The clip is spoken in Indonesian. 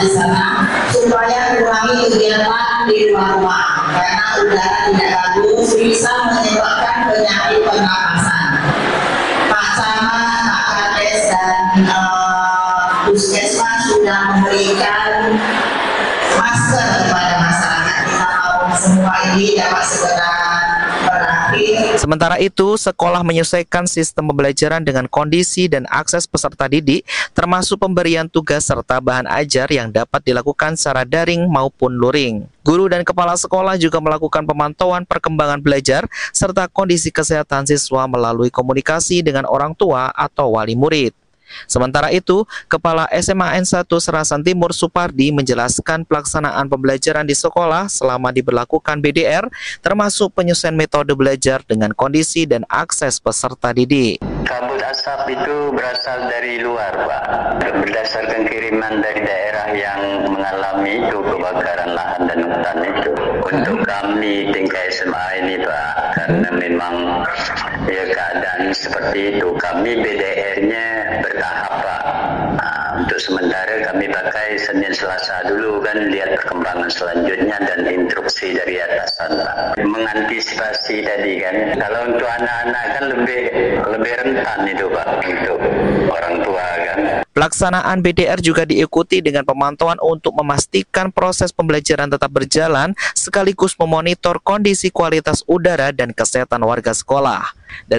di sana supaya kurangi kegiatan di luar rumah karena udara tidak bagus bisa menyebabkan penyakit pernapasan. Pak Camat, Pak Kades dan Puskesmas sudah memberikan masker kepada masyarakat. Kita mau semua ini dapat segera berakhir. Sementara itu, sekolah menyesuaikan sistem pembelajaran dengan kondisi dan akses peserta didik, termasuk pemberian tugas serta bahan ajar yang dapat dilakukan secara daring maupun luring. Guru dan kepala sekolah juga melakukan pemantauan perkembangan belajar serta kondisi kesehatan siswa melalui komunikasi dengan orang tua atau wali murid. Sementara itu, Kepala SMA N1 Serasan Timur Supardi menjelaskan pelaksanaan pembelajaran di sekolah selama diberlakukan BDR, termasuk penyesuaian metode belajar dengan kondisi dan akses peserta didik. Kabut asap itu berasal dari luar, Pak. Berdasarkan kiriman dari daerah yang mengalami itu kebakaran lahan dan hutan itu. Untuk kami tingkat SMA ini, Pak, karena memang ya keadaan seperti itu, kami BDR-nya bertahap, Pak. Untuk sementara kami pakai Senin Selasa dulu kan, lihat perkembangan selanjutnya dan instruksi dari atasan, Pak. Mengantisipasi tadi kan, kalau untuk anak-anak kan lebih rentan itu, Pak, untuk orang tua kan. Pelaksanaan BDR juga diikuti dengan pemantauan untuk memastikan proses pembelajaran tetap berjalan sekaligus memonitor kondisi kualitas udara dan kesehatan warga sekolah.